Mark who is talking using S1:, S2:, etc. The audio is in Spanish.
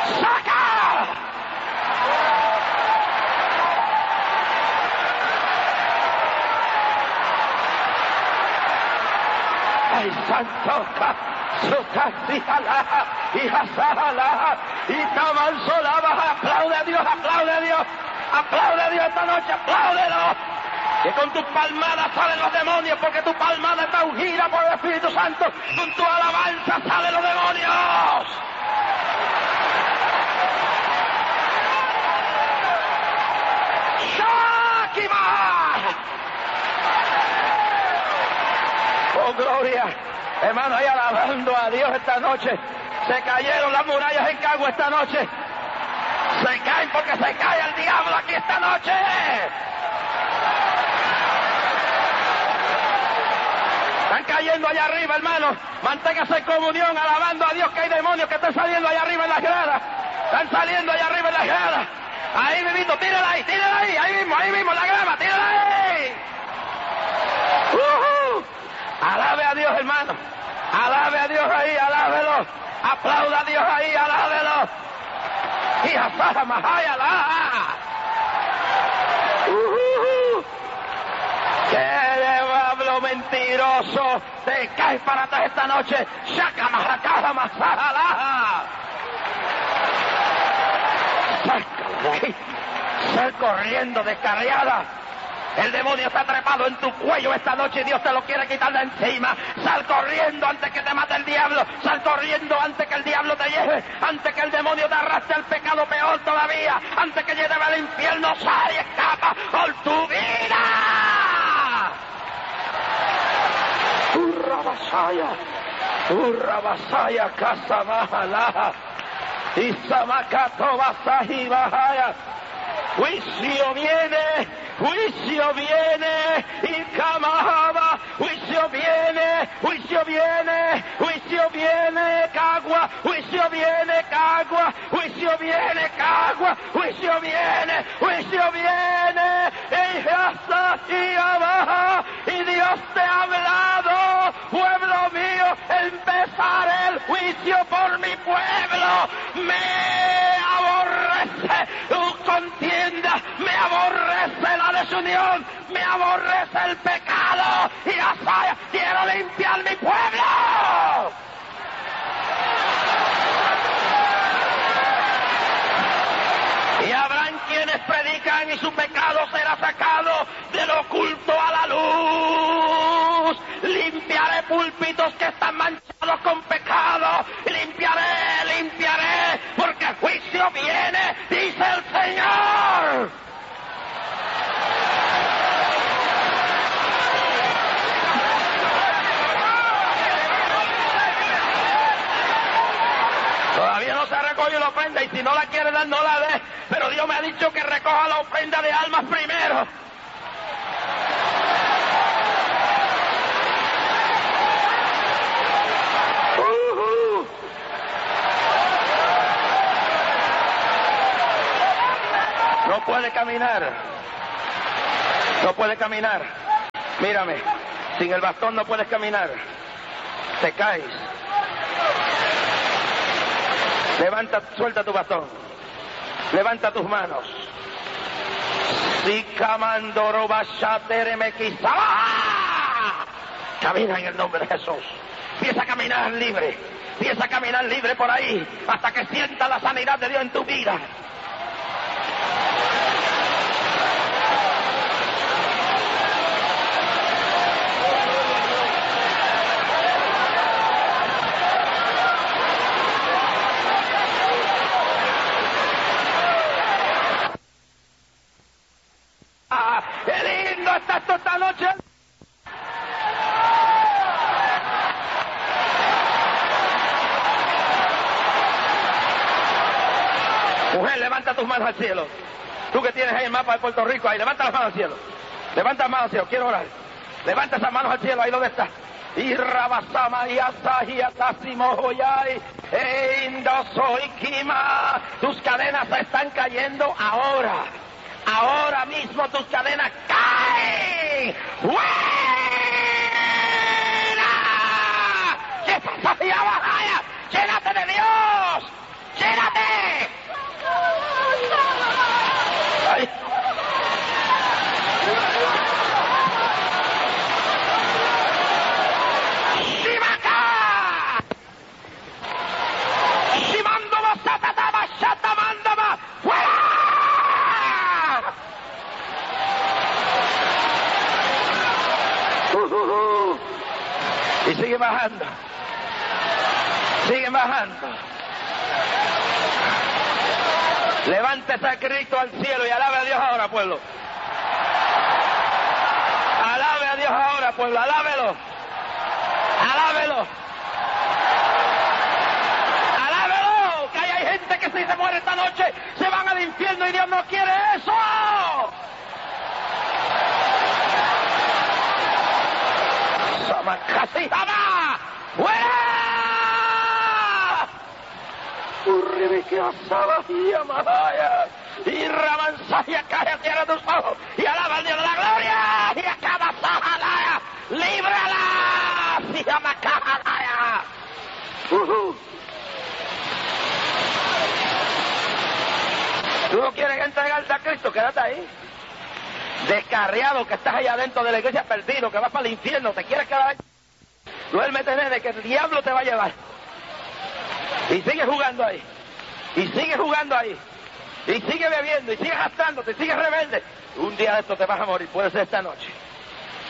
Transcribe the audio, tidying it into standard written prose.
S1: ¡Saca! ¡Ay, santo! ¡Sukasijala! ¡Hijasahala! ¡Y tamansolaba! ¡Aplaude a Dios! ¡Aplaude a Dios! ¡Aplaude a Dios esta noche! ¡Apláudelo! Que con tus palmadas salen los demonios, porque tu palmada está ungida por el Espíritu Santo. Con tu alabanza salen los demonios. ¡Shakima! ¡Oh, gloria! Hermano, ahí alabando a Dios esta noche. Se cayeron las murallas en Cagua esta noche. Se caen porque se cae el diablo aquí esta noche. Están cayendo allá arriba, hermano. Manténgase en comunión, alabando a Dios, que hay demonios que están saliendo allá arriba en las gradas. Están saliendo allá arriba en las gradas. Ahí mismo, tírala ahí, ahí mismo, en la grama, tírala ahí. Alabe a Dios, hermano. Alabe a Dios ahí, alábelo. Aplauda a Dios ahí, alábelo. Y asada mahayala. ¡Qué diablo mentiroso! Te caes para atrás esta noche. ¡Shaka mahakala masajala! ¡Sácala de ahí! ¡Sal corriendo descarriada! El demonio está trepado en tu cuello esta noche y Dios te lo quiere quitar de encima. Sal corriendo antes que te mate el diablo. Sal corriendo antes que el diablo te lleve. Antes que el demonio te arrastre al pecado, peor todavía. Antes que lleve al infierno, sal y escapa por tu vida. Urra basaya casa bajalaja. Y samakato basaji bajaya. Juicio viene, y Kamahaba, juicio viene, Cagua, juicio viene, y abajo, y Dios te ha hablado, pueblo mío, empezaré el juicio por mi pueblo, me aborrece tu contienda, me aborrece la desunión, me aborrece el pecado, y Asaya, quiero limpiar mi pueblo. Y habrán quienes predican y su pecado será sacado del oculto a la luz. Limpiaré púlpitos que están manchados con pecado. Limpiaré, porque el juicio viene, dice el Señor. Todavía no se recoge la ofrenda y si no la quiere dar, no la dé. Pero Dios me ha dicho que recoja la ofrenda de almas primero. No puede caminar. Mírame, sin el bastón no puedes caminar. Te caes. Levanta, suelta tu bastón. Levanta tus manos. Camina en el nombre de Jesús. Empieza a caminar libre. Empieza a caminar libre por ahí hasta que sienta la sanidad de Dios en tu vida. ¡Qué lindo está esto esta noche! Mujer, levanta tus manos al cielo. Tú que tienes ahí el mapa de Puerto Rico, ahí, levanta las manos al cielo. Levanta las manos al cielo, quiero orar. Levanta esas manos al cielo, ahí donde está. Y rabasama y asaji atasimo joyai. Indosoikima. Tus cadenas se están cayendo ahora. Ahora mismo tus cadenas caen. ¡Fuera! ¡Llénate de Dios! ¡Llénate! bajando. Siguen bajando. Levántese a Cristo al cielo y alabe a Dios ahora, pueblo. Alabe a Dios ahora, pueblo, alábelo. Alábelo. Alábelo. Que hay gente que si se muere esta noche se van al infierno y Dios no quiere eso. ¡Casi jamás! ¡Fuera! ¡Urribe que asaba y amadaya! ¡Y ramansaya cae tierra tus ojos! ¡Y alaba al Dios de la gloria! ¡Y acaba sajalaya! ¡Líbrala! ¡Y amacajalaya! ¿Tú no quieres entregarte a Cristo? Quédate ahí. Descarriado que estás allá dentro de la iglesia, perdido, que vas para el infierno, te quieres quedar ahí. Duérmete, nene, que el diablo te va a llevar. Y sigue jugando ahí. Y sigue jugando ahí. Y sigue bebiendo, y sigue gastándote, y sigue rebelde. Un día de esto te vas a morir, puede ser esta noche.